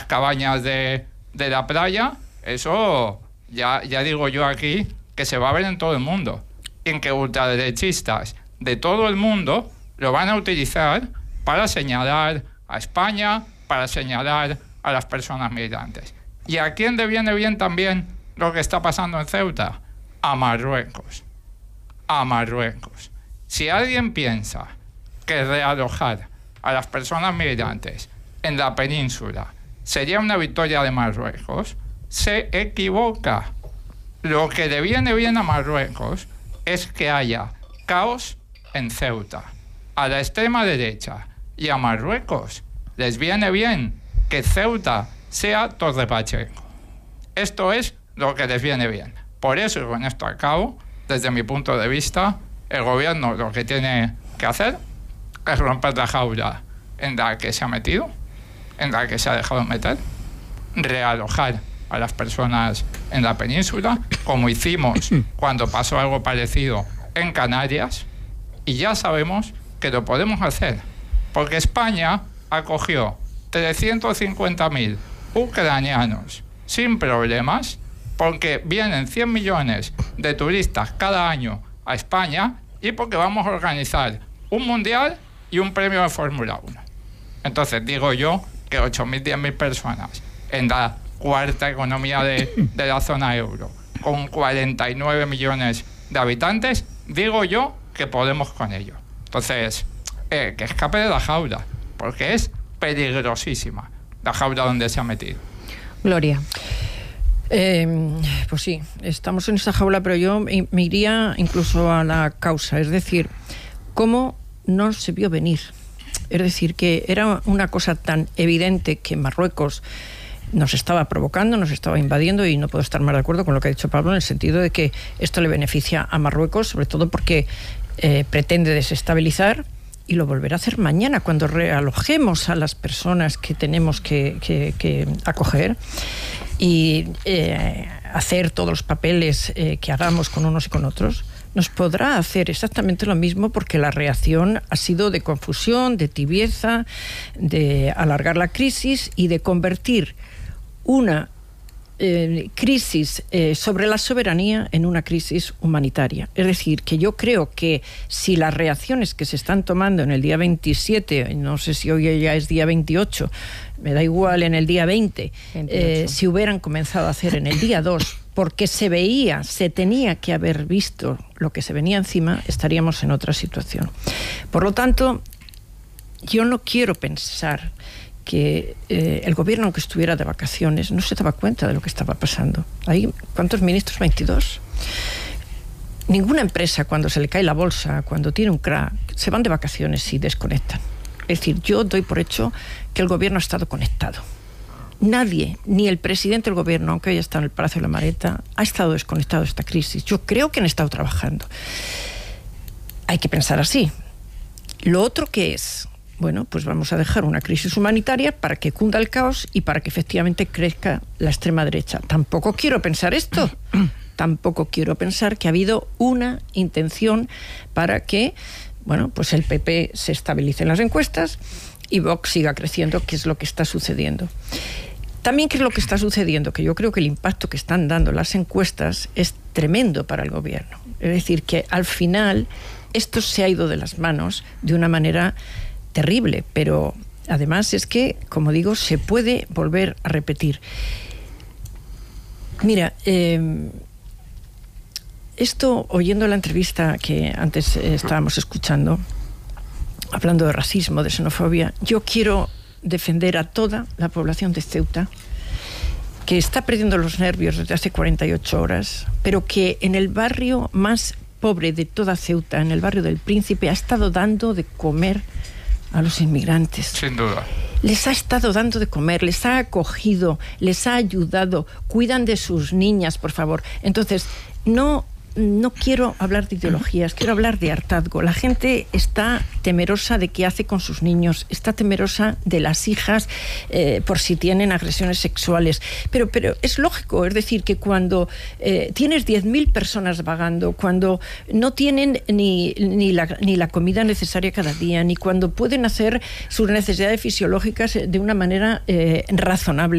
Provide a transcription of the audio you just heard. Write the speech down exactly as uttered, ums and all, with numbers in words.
cabañas de, de la playa, eso ya, ya digo yo aquí que se va a ver en todo el mundo, en que ultraderechistas de todo el mundo lo van a utilizar para señalar a España, para señalar a las personas migrantes. ¿Y a quién le viene bien también lo que está pasando en Ceuta? A Marruecos. A Marruecos. Si alguien piensa que realojar a las personas migrantes en la península sería una victoria de Marruecos, se equivoca. Lo que le viene bien a Marruecos es que haya caos en Ceuta. A la extrema derecha y a Marruecos les viene bien que Ceuta sea Torre Pacheco. Esto es lo que les viene bien. Por eso, y con esto acabo, desde mi punto de vista, el gobierno lo que tiene que hacer es romper la jaula en la que se ha metido, en la que se ha dejado meter, realojar a las personas en la península, como hicimos cuando pasó algo parecido en Canarias, y ya sabemos que lo podemos hacer, porque España acogió trescientos cincuenta mil ucranianos sin problemas, porque vienen cien millones de turistas cada año a España y porque vamos a organizar un mundial y un premio de Fórmula uno. Entonces digo yo que ocho mil, diez mil personas en la cuarta economía de, de la zona euro, con cuarenta y nueve millones de habitantes, digo yo que podemos con ello. Entonces, eh, que escape de la jaula, porque es peligrosísima la jaula donde se ha metido. Gloria. Eh, pues sí, estamos en esa jaula, pero yo me iría incluso a la causa, es decir, cómo no se vio venir. Es decir, que era una cosa tan evidente que Marruecos nos estaba provocando, nos estaba invadiendo, y no puedo estar más de acuerdo con lo que ha dicho Pablo, en el sentido de que esto le beneficia a Marruecos, sobre todo porque eh, pretende desestabilizar, y lo volverá a hacer mañana cuando realojemos a las personas que tenemos que, que, que acoger, y eh, hacer todos los papeles eh, que hagamos con unos y con otros. Nos podrá hacer exactamente lo mismo, porque la reacción ha sido de confusión, de tibieza, de alargar la crisis y de convertir una eh, crisis eh, sobre la soberanía en una crisis humanitaria. Es decir, que yo creo que si las reacciones que se están tomando en el día veintisiete, no sé si hoy ya es día veintiocho, me da igual, en el día veinte, eh, si hubieran comenzado a hacer en el día dos, porque se veía, se tenía que haber visto lo que se venía encima, estaríamos en otra situación. Por lo tanto, yo no quiero pensar que eh, el gobierno, aunque estuviera de vacaciones, no se daba cuenta de lo que estaba pasando. ¿Hay cuántos ministros? veintidós. Ninguna empresa, cuando se le cae la bolsa, cuando tiene un crack, se van de vacaciones y desconectan. Es decir, yo doy por hecho que el gobierno ha estado conectado. Nadie, ni el presidente del gobierno, aunque haya estado en el Palacio de la Mareta, ha estado desconectado de esta crisis. Yo creo que han estado trabajando. Hay que pensar así. Lo otro que es, bueno, pues vamos a dejar una crisis humanitaria para que cunda el caos y para que efectivamente crezca la extrema derecha. Tampoco quiero pensar esto. Tampoco quiero pensar que ha habido una intención para que, bueno, pues el P P se estabilice en las encuestas y Vox siga creciendo, que es lo que está sucediendo. También, ¿qué es lo que está sucediendo? Que yo creo que el impacto que están dando las encuestas es tremendo para el gobierno. Es decir, que al final esto se ha ido de las manos de una manera terrible, pero además es que, como digo, se puede volver a repetir. Mira, eh, esto, oyendo la entrevista que antes eh, estábamos escuchando, hablando de racismo, de xenofobia, yo quiero defender a toda la población de Ceuta, que está perdiendo los nervios desde hace cuarenta y ocho horas, pero que en el barrio más pobre de toda Ceuta, en el barrio del Príncipe, ha estado dando de comer a los inmigrantes. Sin duda. Les ha estado dando de comer, les ha acogido, les ha ayudado, cuidan de sus niñas, por favor. Entonces, no... No quiero hablar de ideologías, quiero hablar de hartazgo. La gente está temerosa de qué hace con sus niños, está temerosa de las hijas eh, por si tienen agresiones sexuales. Pero, pero es lógico, es decir, que cuando eh, tienes diez mil personas vagando, cuando no tienen ni, ni, la, ni la comida necesaria cada día, ni cuando pueden hacer sus necesidades fisiológicas de una manera eh, razonable,